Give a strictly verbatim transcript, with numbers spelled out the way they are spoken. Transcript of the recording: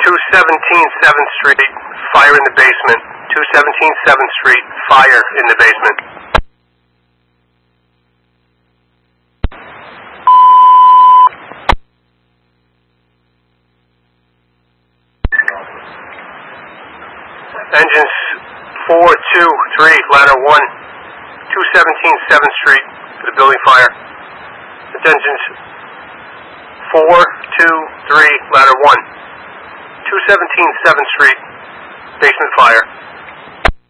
two seventeen seventh Street, fire in the basement. two seventeen seventh Street, fire in the basement. Engines four two three, ladder one, two seventeen seventh Street, for the building fire. Engines four two three, ladder one, two seventeen seventh Street, basement fire.